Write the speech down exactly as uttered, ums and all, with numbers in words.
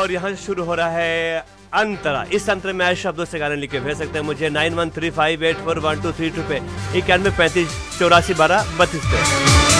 और यहाँ से शुरू हो रहा है अंतरा। इस अंतरा में आए शब्दों से गाने लिखे भेज सकते हैं मुझे nine one three five eight four one two three to पे, इक्यानवे पैंतीस चौरासी बारह बत्तीस पे।